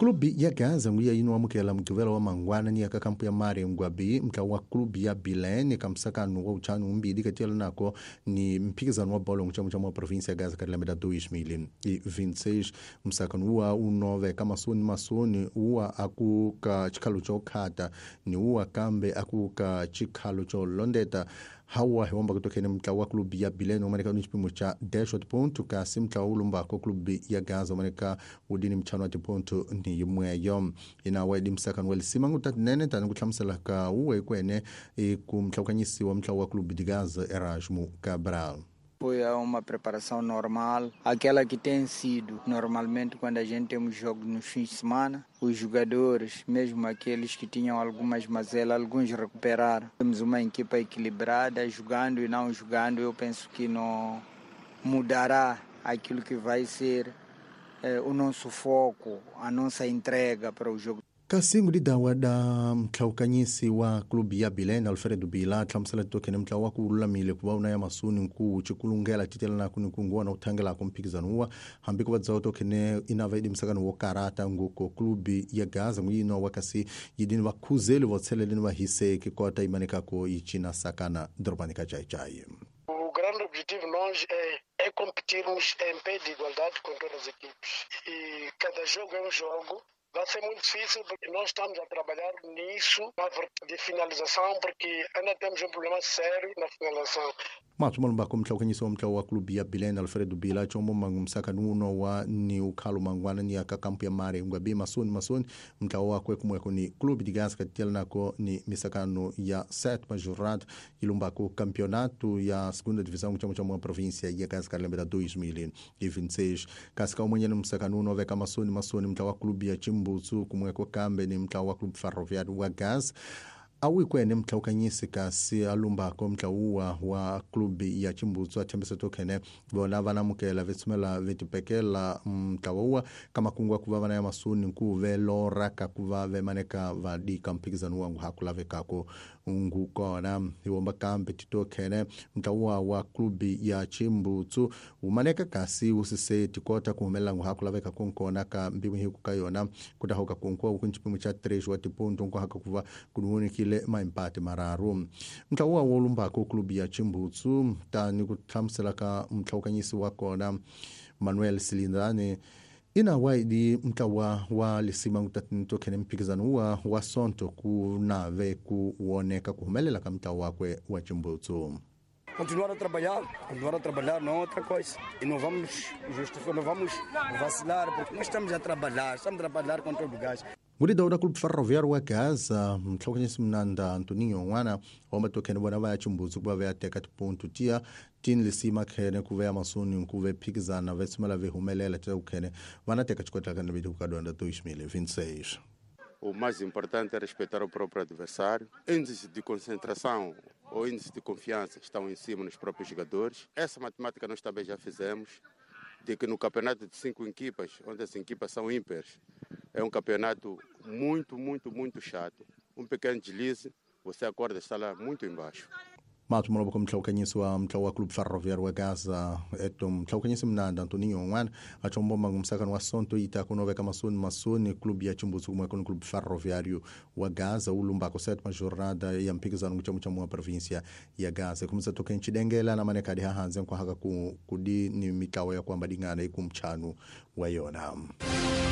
Klubi ya Gaza nguya ino amukela mtuvela wa mangwana ni aka kampu ya Mare Ngwabi mka wa klubi ya Bilen kamsakano wa uchanu mbili katila nako ni mpikizano wa bola mchamu wa provinsi ya Gaza katika meda 2026 msakano wa unove kama masoni uwa akuka chikalo chokata ni uwa kambe akuka chikalo cholondeta hawa hewamba kutokene mtla wa klubi ya Bilen umaneka unipimo cha dashot pontu kasi mtla wa ulumba kwa klubi ya Gaza umaneka udini mchano wa tipontu ni yumweyo ina wedi msakano wali simangu tatinene tani kutlamsala ka uwe kwene kumtlawakanyisi wa mtla wa klubi de Gaza Erasmo Cabral. Foi uma preparação normal, aquela que tem sido normalmente quando a gente tem um jogo nos fins de semana. Os jogadores, mesmo aqueles que tinham algumas mazelas, alguns recuperaram. Temos uma equipa equilibrada, jogando e não jogando. Eu penso que não mudará aquilo que vai ser o nosso foco, a nossa entrega para o jogo. Kasingu di dawa da mtlaukanyisi wa klubi ya Bilen Alfredo Bila tlamsala tokene mtlawa kula mile kuwa unaya masuni mkuu chikulungela titela na kunikungua na utangela kumpikizanua hambiko wadzao tokene inavaidi msakano wakarata nguko klubi ya Gaza mwino wakasi yidini wakuzeli watselelini wahise kikota imanikako ichina sakana dropanika chai. O grande objetivo nós é competirmos em pé de igualdade com todas as equipes. E cada jogo é um jogo. Vai ser muito difícil porque nós estamos a trabalhar nisso de finalização porque ainda temos um problema sério na finalização. Matumulumba kumtlawakanyisi wa mtlawa klubi ya Bilen Alfredo Bila chomo mangumsakanuno wa ni ukalu mangwana ni aka kampu ya Mare Ngwabi masoni mtlawa kwe kumweko ni klubi de Gaza katila nako ni misakano ya set majorat ilumba ko campeonato ya segunda divisão chamo wa província ya Gaza karlembera 2026 kasika umwenye ni msakanuno veka masoni mtlawa klubi ya Chimbutsu kumweko kambe ni mtlawa klubi ferroviário wa Gaza awi kwene mtlaukanyisi kasi alumbako mtlauwa wa klubi ya Chimbutsu atembesa tokene bona vana mukela vetsumela vetipekela mtlauwa kama kungwa kuva vana ya masuni nkuve loraka kuva vemaneka vadika mpikizanu wangu hakulave kako ngukona iwomba kambe titokene mtlauwa wa klubi ya Chimbutsu umaneka kasi usise tikota kuhumela ngu hakulave kako nkona ka mbimu hiku kayona kudahoka kunkwa ukunchipimu cha 3 wati punto nko haka kuva kuduhuni kile maimpate mararu mtlawa wolumba ko klubi ya Chimbutsu tani kutlamsela ka mtlaukanyisi wakona Manuel Silindane ina waidi mtlawa wa lisima ngutatinito kene mpikizanu wa sonto kunave kuoneka kuhumelela ka mtlawa kwe wa Chimbutsu. Continuar a trabalhar não é outra coisa. E não vamos justificar, não vamos vacilar, porque nós estamos a trabalhar com todo o gás. Ngudi dauda klubi ferroviário wa Gaza mtlawakanyisi mnanda Antoninho Wana wamba tokene bona vaya Chimbutsu kuva vaya teka tipontu tia tin lisima kene kuveya masuni kuve pikizana vesumela vehumelela tia ukene vana teka chikota kana vidi kukadonda 2026. O mais importante é respeitar o próprio adversário. Índices de concentração ou índices de confiança estão em cima dos próprios jogadores. Essa matemática nós também já fizemos, de que no campeonato de 5 equipas, onde as equipas são ímpares, é um campeonato muito chato. Um pequeno deslize, você acorda está lá muito embaixo. Matumulumba ko mtlawakanyisi wa mtlawa klubi ferroviário wa Gaza eto mtlawakanyisi mnanda Antoninho Wana achombo mangumsakano wa sonto ita kunoveka masoni klubi ya Chimbutsu kumweko klubi ferroviário wa Gaza ulumba ko sétima jornada ya mpikizano mchamu wa província ya Gaza kumza token chidengela na maneka di hahanze kwa haka kudi ni mitawa ya kwamba dingana ikumchanu wa yona.